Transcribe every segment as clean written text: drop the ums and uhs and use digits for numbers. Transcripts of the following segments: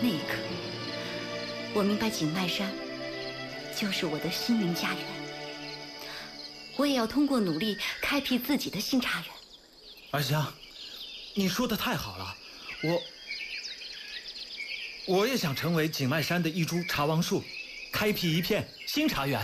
那一刻，我明白景迈山就是我的心灵家园。我也要通过努力开辟自己的新茶园。 二香，你说的太好了，我也想成为景迈山的一株茶王树，开辟一片新茶园。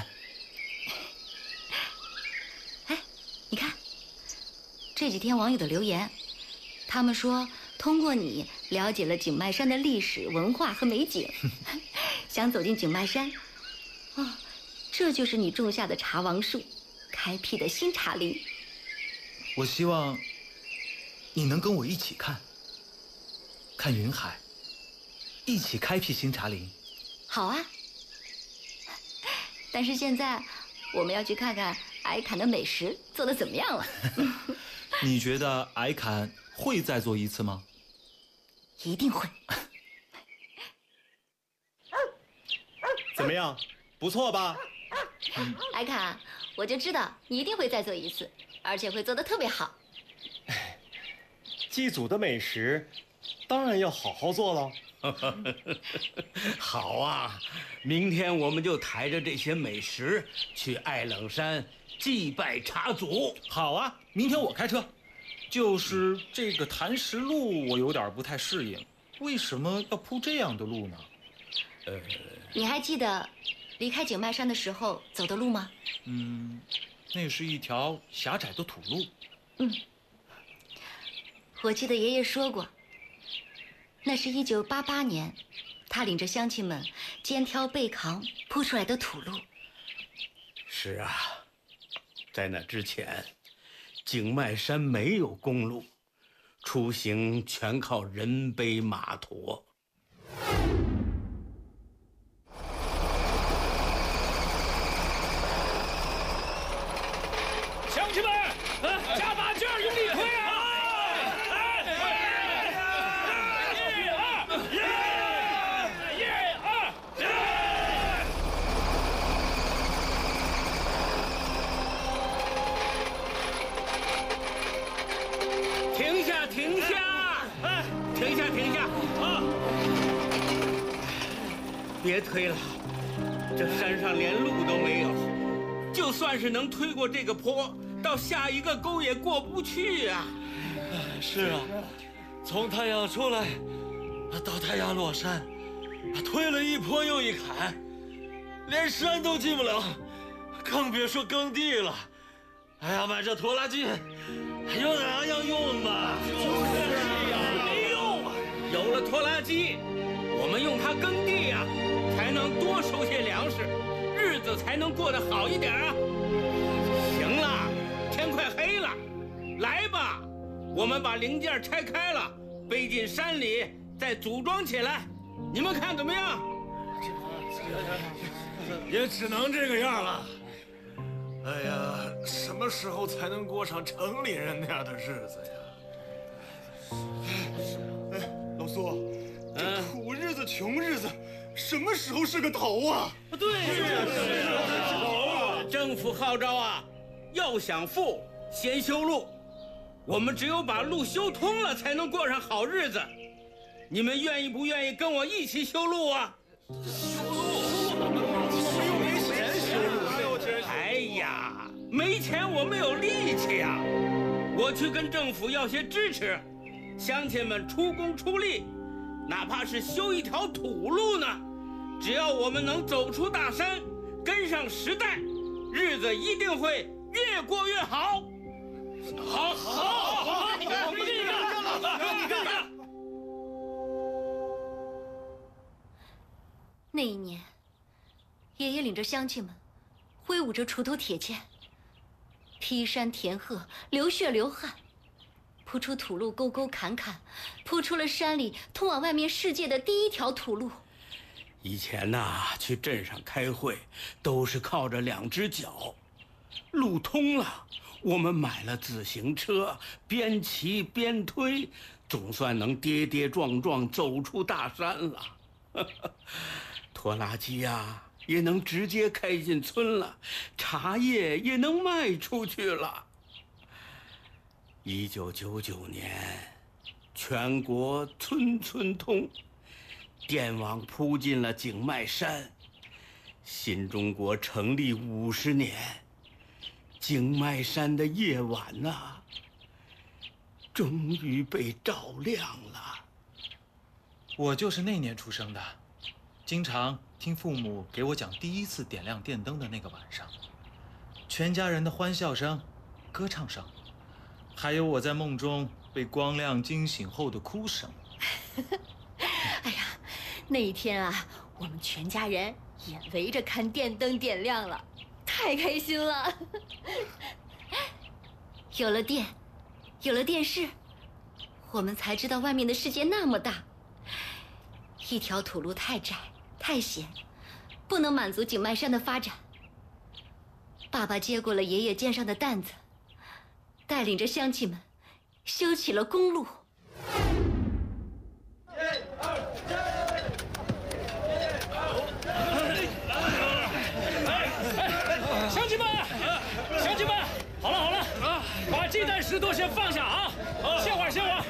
哎，你看，这几天网友的留言，他们说通过你了解了景迈山的历史文化和美景，想走进景迈山。哦，这就是你种下的茶王树，开辟的新茶林。 我希望你能跟我一起看云海，一起开辟新茶林。 好啊，但是现在我们要去看看矮坎的美食做得怎么样了。 你觉得矮坎会再做一次吗？ 一定会。 怎么样，不错吧？ 矮坎，我就知道你一定会再做一次，而且会做得特别好。 祭祖的美食，当然要好好做了。 好啊，明天我们就抬着这些美食去爱冷山祭拜茶祖。 好啊，明天我开车。就是这个磐石路我有点不太适应，为什么要铺这样的路呢？ 你还记得离开景迈山的时候走的路吗？ 那是一条狭窄的土路。 我记得爷爷说过，那是1988年，他领着乡亲们肩挑背扛铺出来的土路。 是啊，在那之前，景迈山没有公路，出行全靠人背马驮。 乡亲们，加把劲儿，用力推啊！ 停下！停下！啊！别推了，这山上连路都没有，就算是能推过这个坡，到下一个沟也过不去啊！ 是啊，从太阳出来到太阳落山，推了一坡又一坎，连山都进不了，更别说耕地了。哎呀，买这拖拉机有哪样用吧？ 就是呀，没用啊！有了拖拉机，我们用它耕地呀，才能多收些粮食，日子才能过得好一点啊！行了，天快黑了，来吧，我们把零件拆开了，背进山里，再组装起来，你们看怎么样？ 也只能这个样了。哎呀，什么时候才能过上城里人那样的日子呀？ 哎，老苏，这苦日子、穷日子，什么时候是个头啊？ 对，是政府号召啊，要想富，先修路。我们只有把路修通了，才能过上好日子。你们愿意不愿意跟我一起修路啊？哎呀，没钱我没有力气呀！我去跟政府要些支持，乡亲们出工出力，哪怕是修一条土路呢，只要我们能走出大山，跟上时代，日子一定会越过越好。好，你看。 那一年，爷爷领着乡亲们，挥舞着锄头铁剑，劈山填壑，流血流汗，铺出土路，沟沟坎坎，铺出了山里通往外面世界的第一条土路。 以前呐，去镇上开会都是靠着两只脚，路通了，我们买了自行车，边骑边推，总算能跌跌撞撞走出大山了。拖拉机呀，也能直接开进村了，茶叶也能卖出去了。1999年，全国村村通， 电网铺进了景迈山。新中国成立50年，景迈山的夜晚呐，终于被照亮了。 我就是那年出生的，经常听父母给我讲第一次点亮电灯的那个晚上，全家人的欢笑声、歌唱声，还有我在梦中被光亮惊醒后的哭声。 哎呀，那一天啊，我们全家人也围着看电灯点亮了，太开心了。有了电，有了电视，我们才知道外面的世界那么大。一条土路太窄太险，不能满足景迈山的发展。爸爸接过了爷爷肩上的担子，带领着乡亲们修起了公路。 乡亲们，乡亲们，好了好了啊，把鸡蛋石头先放下啊，歇会儿歇会儿。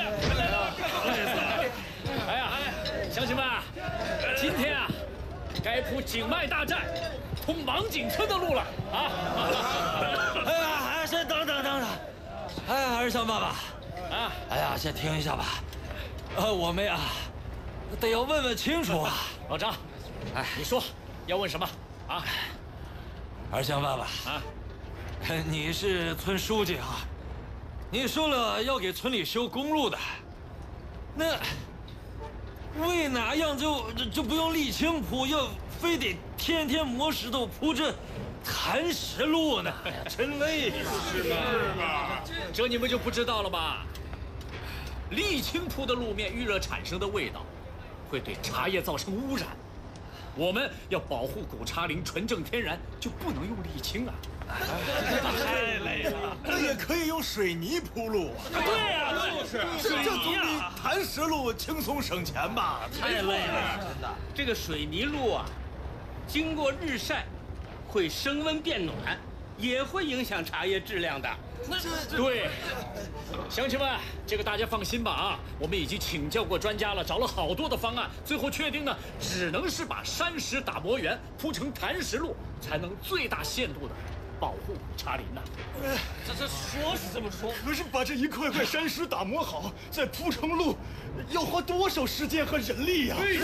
哎呀，乡亲们，今天啊，该铺景迈大寨通王井村的路了啊！ 哎呀，先等等。哎，二香爸爸， 啊， 哎呀，先停一下吧。我们呀，得要问问清楚啊。 老张，哎，你说要问什么啊？ 二香爸爸啊， 你是村书记啊，你说了要给村里修公路的，那为哪样就不用沥青铺，要非得天天磨石头铺这磐石路呢？真累是吧？这你们就不知道了吧？沥青铺的路面遇热产生的味道，会对茶叶造成污染。我们要保护古茶林纯正天然，就不能用沥青啊！ 太累了，那也可以用水泥铺路。 对呀， 这总比磐石路轻松省钱吧？ 太累了，真的。这个水泥路啊，经过日晒，会升温变暖，也会影响茶叶质量的。对，乡亲们，这个大家放心吧啊！我们已经请教过专家了，找了好多的方案，最后确定呢，只能是把山石打磨圆，铺成磐石路，才能最大限度的保护茶林呐。 这说是这么说，可是把这一块块山石打磨好，再铺成路，要花多少时间和人力呀？ 接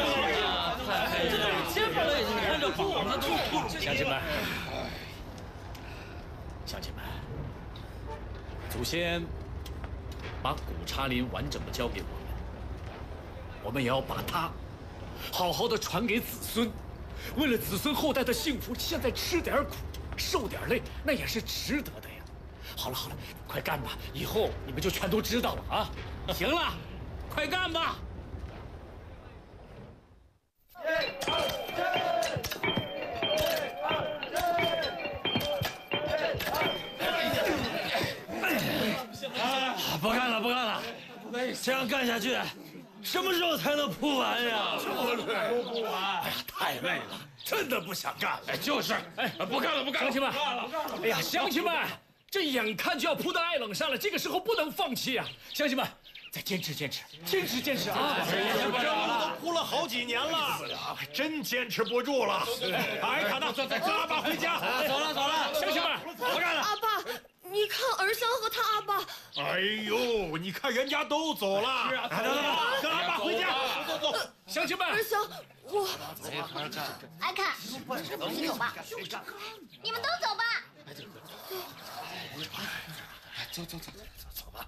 下来你看这铺，那都乡亲们，乡亲们，祖先把古茶林完整的交给我们也要把它好好的传给子孙。为了子孙后代的幸福，现在吃点苦，受点累，那也是值得的呀。好了，快干吧，以后你们就全都知道了啊！行了，快干吧。 不干了，这样干下去，什么时候才能铺完呀？ 不完！哎呀，太累了，真的不想干了。 哎，就是，哎，不干了，乡亲们，哎呀，乡亲们，这眼看就要铺到爱冷山了，这个时候不能放弃啊！乡亲们，再坚持啊！ 这路都铺了好几年了，真坚持不住了。哎，卡纳，跟阿爸回家。 走了， 乡亲们， 不干了。 阿爸，你看儿香和他阿爸。 哎呦，你看人家都走了。是啊，跟阿爸回家。走， 乡亲们。 儿香，我。 阿卡，一起走吧。你们都走吧。 走吧。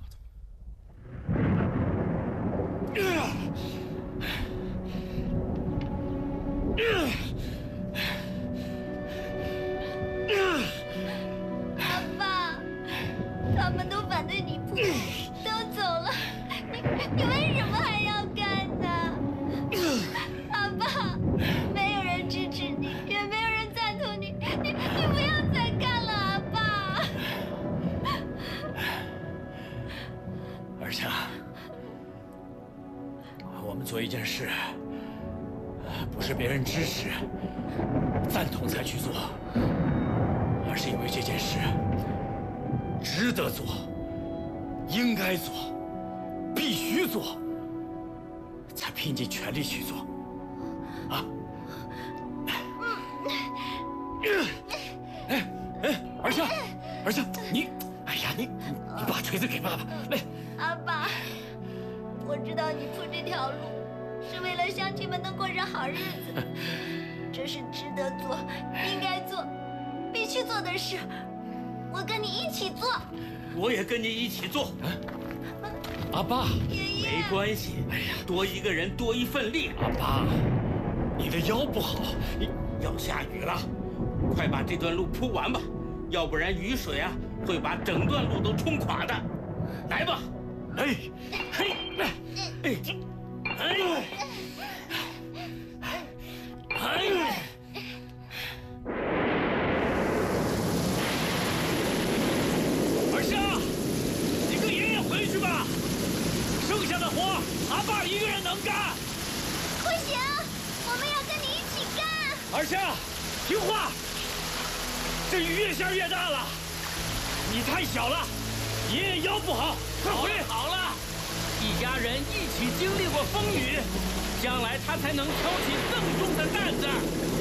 阿爸，他们都反对你铺，都走了，你为什么还要干呢？阿爸，没有人支持你，也没有人赞同你，你不要再干了，阿爸。 儿香，我们做一件事，不是别人支持、赞同才去做，而是因为这件事值得做、应该做、必须做，才拼尽全力去做。啊！二香，二香，你，哎呀，你把锤子给爸爸来。 阿爸，我知道你铺这条路是为了乡亲们能过上好日子，这是值得做、应该做、必须做的事。我跟你一起做。 我也跟你一起做。 阿爸， 爷爷， 没关系。哎呀，多一个人多一份力。 阿爸，你的腰不好，你要下雨了，快把这段路铺完吧，要不然雨水啊会把整段路都冲垮的。来吧， 哎，嘿，哎，哎，哎。二香，你跟爷爷回去吧，剩下的活阿爸一个人能干。 不行，我们要跟你一起干。 二香，听话，这雨越下越大了，你太小了，爷爷腰不好，快回。 好了，一家人一起经历过风雨，将来他才能挑起更重的担子。